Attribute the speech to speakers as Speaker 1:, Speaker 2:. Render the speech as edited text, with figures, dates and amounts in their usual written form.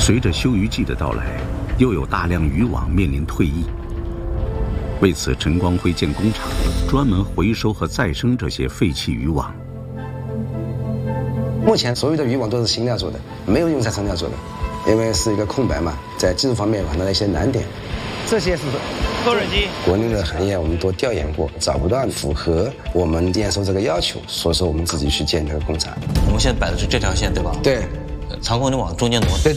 Speaker 1: 随着休渔季的到来，又有大量渔网面临退役。为此，陈光辉建工厂，专门回收和再生这些废弃渔网。
Speaker 2: 目前所有的渔网都是新料做的，没有用再生料做的，因为是一个空白嘛，在技术方面有很多的一些难点。这些是
Speaker 3: 勾刃机。
Speaker 2: 国内的行业我们都调研过，找不到符合我们验收这个要求，所以说我们自己去建这个工厂。
Speaker 4: 我们现在摆的是这条线，对吧？
Speaker 2: 对。
Speaker 4: 长工你往中间挪。对。